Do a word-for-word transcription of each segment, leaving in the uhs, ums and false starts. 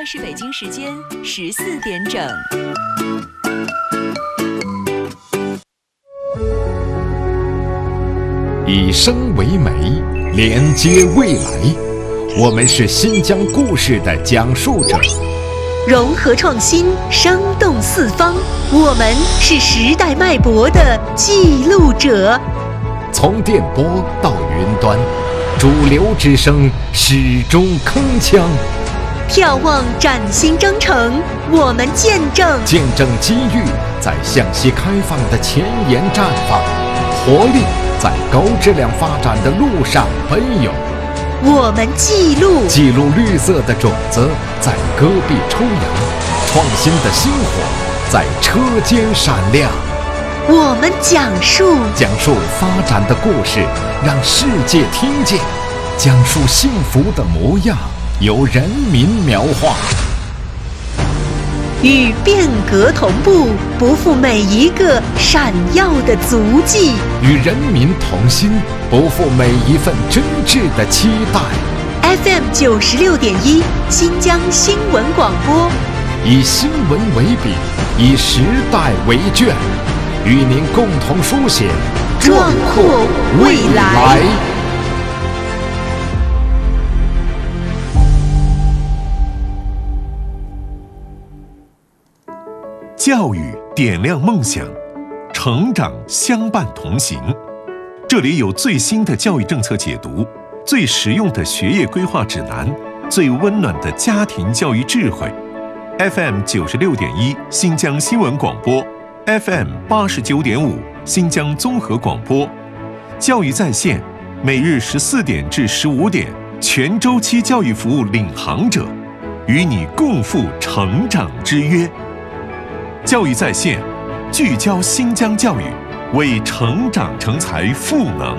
在是北京时间十四点整。 以声为媒，连接未来。我们是新疆故事的讲述者， 融合创新，生动四方。我们是时代脉搏的记录者。 从电波到云端，主流之声始终铿锵。 眺望崭新征程，我们见证见证机遇在向西开放的前沿绽放，活力在高质量发展的路上奔涌。 我们记录记录绿色的种子在戈壁抽芽，创新的星火在车间闪亮。 我们讲述讲述发展的故事，让世界听见，讲述幸福的模样，由人民描画。 与变革同步，不负每一个闪耀的足迹； 与人民同心，不负每一份真挚的期待。 F M 九十六点一，新疆新闻广播， 以新闻为笔，以时代为卷，与您共同书写壮阔未来。 教育点亮梦想，成长相伴同行。这里有最新的教育政策解读，最实用的学业规划指南，最温暖的家庭教育智慧。F M 九十六点一新疆新闻广播， F M 八十九点五新疆综合广播，教育在线，每日十四点至十五点，全周期教育服务领航者，与你共赴成长之约。教育在线，聚焦新疆教育，为成长成才赋能。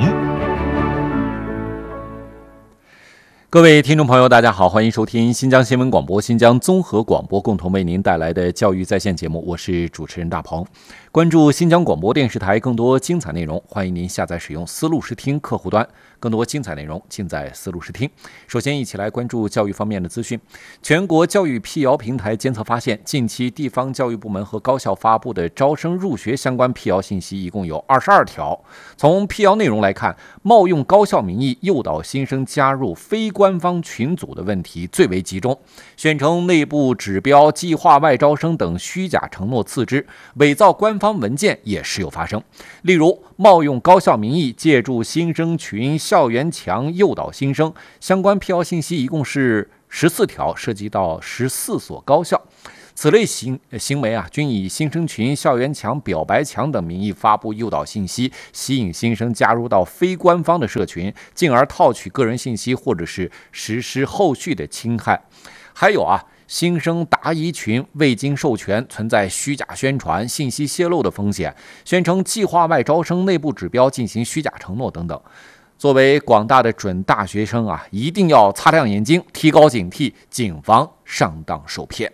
各位听众朋友，大家好，欢迎收听新疆新闻广播、新疆综合广播共同为您带来的教育在线节目，我是主持人大鹏。关注新疆广播电视台更多精彩内容，欢迎您下载使用思路视听客户端，更多精彩内容尽在思路视听。首先一起来关注教育方面的资讯。全国教育辟谣平台监测发现，近期地方教育部门和高校发布的招生入学相关辟谣信息一共有二十二条。从辟谣内容来看，冒用高校名义诱导新生加入非官方群组的问题最为集中，宣称内部指标、计划外招生等虚假承诺次之，伪造官方文件也时有发生。例如，冒用高校名义借助新生群、校园墙诱导新生，相关辟谣信息一共是十四条，涉及到十四所高校。此类行行为啊，均以新生群、校园墙、表白墙等名义发布诱导信息，吸引新生加入到非官方的社群，进而套取个人信息，或者是实施后续的侵害。还有啊，新生答疑群未经授权，存在虚假宣传、信息泄露的风险，宣称计划外招生内部指标进行虚假承诺等等。作为广大的准大学生啊，一定要擦亮眼睛，提高警惕，谨防上当受骗。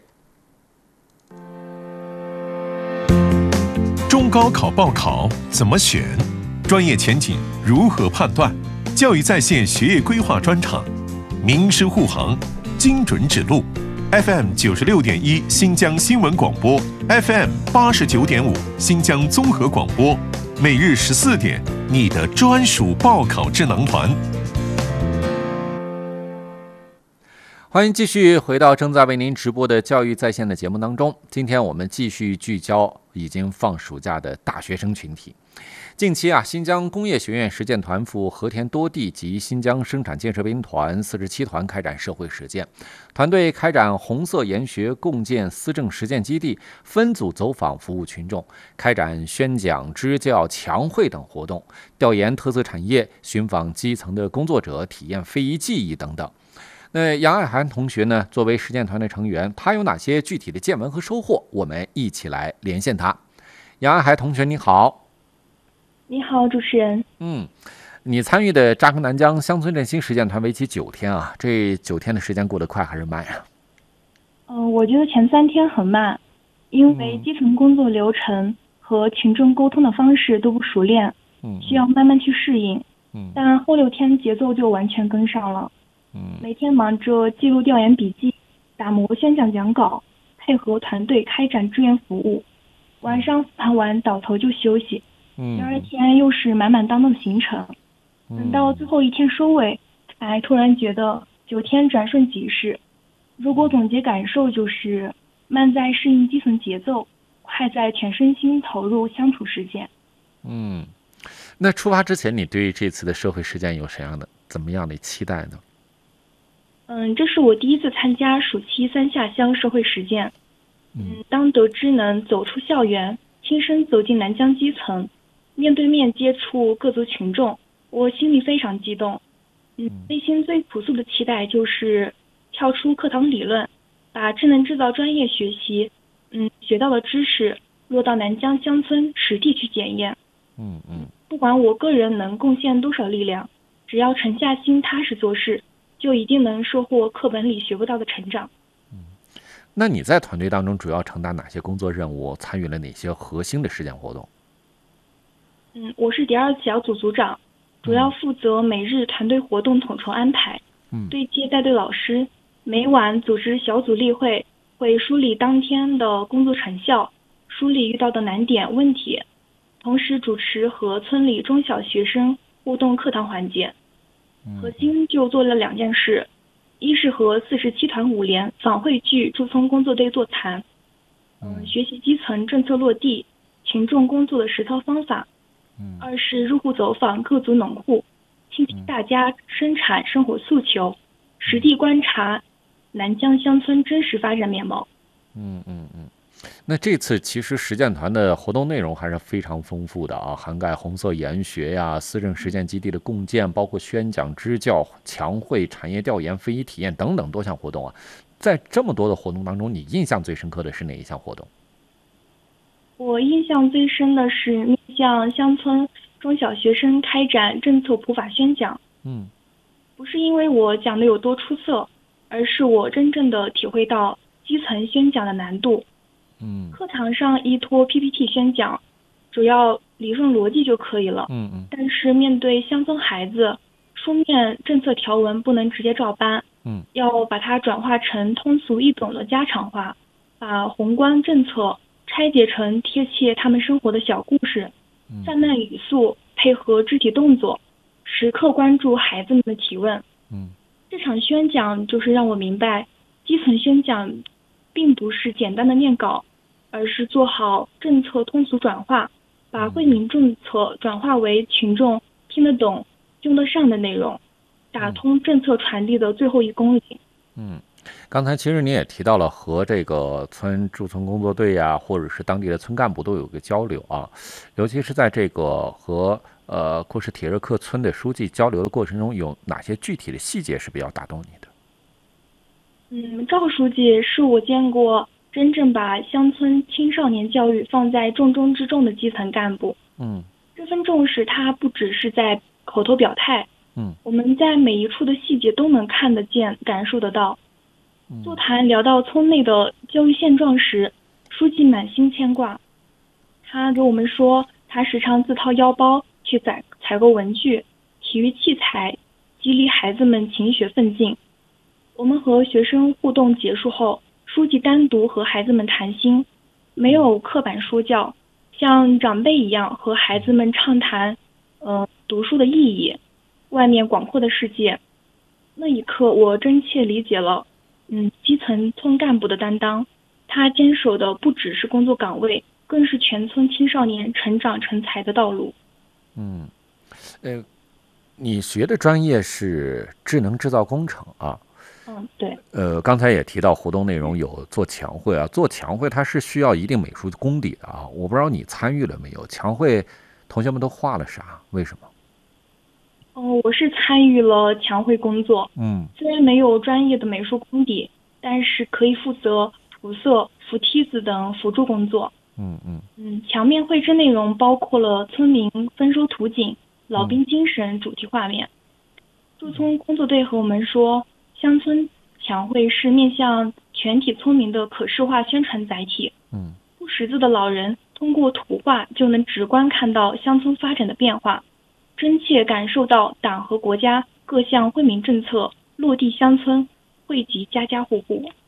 中高考报考怎么选？专业前景如何判断？教育在线学业规划专场，名师护航，精准指路。F M 九十六点一新疆新闻广播， F M 八十九点五新疆综合广播，每日十四点，你的专属报考智囊团。 欢迎继续回到正在为您直播的教育在线的节目当中。今天我们继续聚焦已经放暑假的大学生群体。近期啊，新疆工业学院实践团赴和田多地及新疆生产建设兵团四十七团开展社会实践，团队开展红色研学共建思政实践基地，分组走访服务群众，开展宣讲、支教、强会等活动，调研特色产业，寻访基层的工作者，体验非遗技艺等等。那杨爱涵同学呢，作为实践团的成员，他有哪些具体的见闻和收获？我们一起来连线他。杨爱涵同学，你好。 你好，主持人。 嗯，你参与的扎根南疆乡村振兴实践团为期九天啊，这九天的时间过得快还是慢呀？ 嗯、呃，我觉得前三天很慢，因为基层工作流程和群众沟通的方式都不熟练，嗯，需要慢慢去适应。嗯，但后六天节奏就完全跟上了。嗯，每天忙着记录调研笔记， 打磨宣讲讲稿，配合团队开展志愿服务。晚上复盘完倒头就休息， 嗯， 第二天又是满满当当的行程。等到最后一天收尾，才突然觉得九天转瞬即逝。如果总结感受，就是慢在适应基层节奏，快在全身心投入乡土实践。 嗯，那出发之前，你对这次的社会实践有什么样的、怎么样的期待呢？ 嗯，这是我第一次参加暑期三下乡社会实践。嗯，当得知能走出校园，亲身走进南疆基层，面对面接触各族群众，我心里非常激动。嗯，内心最朴素的期待就是跳出课堂理论，把智能制造专业学习，嗯，学到的知识落到南疆乡村实地去检验。 嗯嗯， 不管我个人能贡献多少力量，只要沉下心踏实做事，就一定能收获课本里学不到的成长。 嗯，那你在团队当中主要承担哪些工作任务？参与了哪些核心的实践活动？ 嗯，我是第二小组组长，主要负责每日团队活动统筹安排， 嗯， 对接带队老师，每晚组织小组例会，会梳理当天的工作成效，梳理遇到的难点问题，同时主持和村里中小学生互动课堂环节。核心就做了两件事，一是和四十七团五连访汇聚驻村工作队座谈，嗯，学习基层政策落地、群众工作的实操方法。二是入户走访各族农户，倾听大家生产生活诉求，实地观察南疆乡村真实发展面貌。 嗯嗯嗯。那这次其实实践团的活动内容还是非常丰富的啊，涵盖红色研学呀、思政实践基地的共建，包括宣讲支教、强会、产业调研、非遗体验等等多项活动啊。在这么多的活动当中，你印象最深刻的是哪一项活动？ 我印象最深的是面向乡村中小学生开展政策普法宣讲。 嗯， 不是因为我讲的有多出色，而是我真正的体会到基层宣讲的难度。 嗯， 课堂上依托 P P T 宣讲，主要理顺逻辑就可以了。 嗯嗯。 但是面对乡村孩子，书面政策条文不能直接照搬。 嗯。 要把它转化成通俗易懂的家常话，把宏观政策拆解成贴切他们生活的小故事，泛滥语速配合肢体动作，时刻关注孩子们的提问。 嗯， 这场宣讲就是让我明白，基层宣讲并不是简单的念稿，而是做好政策通俗转化，把惠民政策转化为群众听得懂、用得上的内容，打通政策传递的最后一公里。 嗯。刚才其实你也提到了和这个村驻村工作队呀，或者是当地的村干部都有个交流啊，尤其是在这个和呃库什铁热克村的书记交流的过程中，有哪些具体的细节是比较打动你的？ 嗯，赵书记是我见过真正把乡村青少年教育放在重中之重的基层干部。 嗯， 这份重视，他不只是在口头表态， 嗯， 我们在每一处的细节都能看得见、感受得到。座谈聊到村内的教育现状时，书记满心牵挂。他给我们说，他时常自掏腰包去采采购文具、体育器材，激励孩子们勤学奋进。我们和学生互动结束后，书记单独和孩子们谈心，没有刻板说教，像长辈一样和孩子们畅谈，呃，读书的意义，外面广阔的世界。那一刻，我真切理解了。嗯，基层村干部的担当，他坚守的不只是工作岗位，更是全村青少年成长成才的道路。 嗯，呃，你学的专业是智能制造工程啊？ 嗯，对。 呃，刚才也提到活动内容有做墙绘啊，做墙绘它是需要一定美术功底的啊。我不知道你参与了没有？墙绘同学们都画了啥？为什么？ 哦，我是参与了墙绘工作。 嗯， 虽然没有专业的美术功底，但是可以负责涂色、扶梯子等辅助工作。 嗯嗯嗯，墙面绘制内容包括了村民丰收图景、老兵精神主题画面。驻村工作队和我们说，乡村墙绘是面向全体村民的可视化宣传载体。 嗯， 不识字的老人通过图画就能直观看到乡村发展的变化，真切感受到党和国家各项惠民政策落地乡村，惠及家家户户。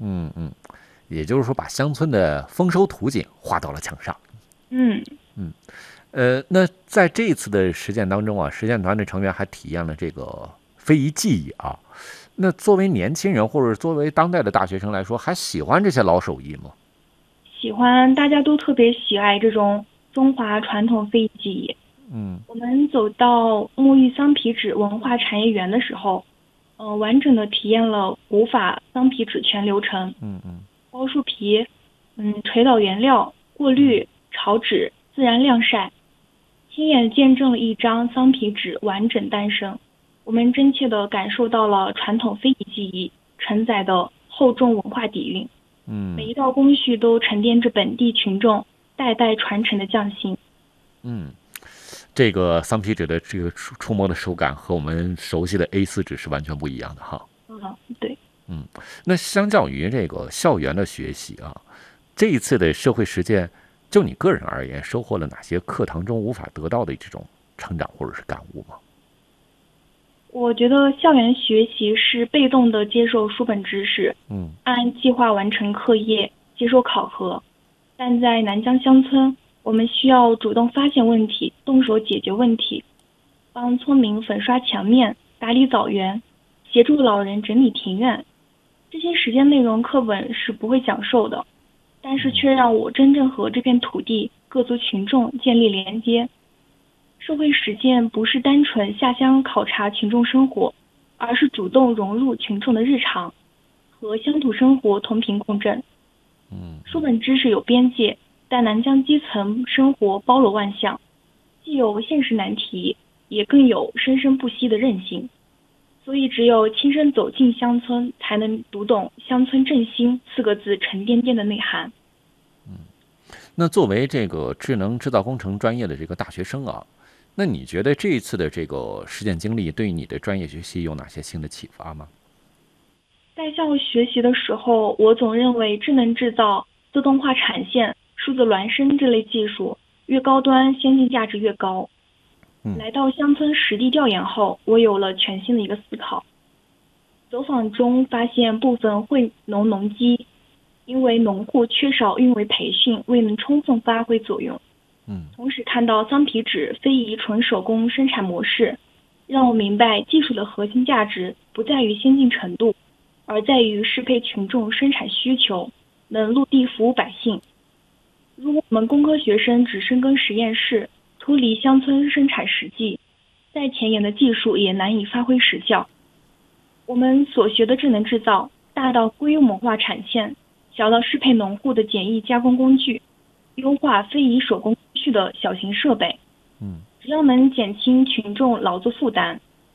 嗯嗯，也就是说把乡村的丰收图景画到了墙上。 嗯嗯，呃，那在这一次的实践当中啊，实践团的成员还体验了这个非遗技艺啊。那作为年轻人或者作为当代的大学生来说，还喜欢这些老手艺吗？ 喜欢，大家都特别喜爱这种中华传统非遗技艺。 嗯， 我们走到沐浴桑皮纸文化产业园的时候，呃，完整的体验了古法桑皮纸全流程。 嗯嗯， 包树皮，嗯，锤倒原料，过滤、炒纸、自然晾晒，亲眼见证了一张桑皮纸完整诞生。我们真切地感受到了传统非遗技艺承载的厚重文化底蕴。 嗯， 每一道工序都沉淀着本地群众代代传承的匠心。 嗯，这个桑皮纸的这个触触摸的手感和我们熟悉的 A 四 纸是完全不一样的哈。 嗯，对。 嗯，那相较于这个校园的学习啊，这一次的社会实践，就你个人而言，收获了哪些课堂中无法得到的这种成长或者是感悟吗？ 我觉得校园学习是被动的接受书本知识， 嗯， 按计划完成课业，接受考核。但在南疆乡村，我们需要主动发现问题，动手解决问题，帮村民粉刷墙面、打理枣园，协助老人整理庭院。这些实践内容课本是不会讲授的，但是却让我真正和这片土地各族群众建立连接。社会实践不是单纯下乡考察群众生活，而是主动融入群众的日常，和乡土生活同频共振。 嗯， 书本知识有边界，但南疆基层生活包罗万象，既有现实难题，也更有生生不息的韧性。所以只有亲身走进乡村，才能读懂乡村振兴四个字沉甸甸的内涵。 嗯，那作为这个智能制造工程专业的这个大学生啊，那你觉得这一次的这个实践经历对你的专业学习有哪些新的启发吗？ 在校学习的时候，我总认为智能制造、自动化产线、数字孪生这类技术越高端，先进价值越高。 嗯， 来到乡村实地调研后，我有了全新的一个思考。走访中发现部分惠农农机因为农户缺少运维培训，未能充分发挥作用。 嗯， 同时看到桑皮纸非遗纯手工生产模式，让我明白技术的核心价值不在于先进程度，而在于适配群众生产需求，能落地服务百姓。如果我们工科学生只深耕实验室，脱离乡村生产实际，再前沿的技术也难以发挥实效。我们所学的智能制造，大到规模化产线，小到适配农户的简易加工工具，优化非遗手工工序的小型设备， 嗯， 只要能减轻群众劳作负担，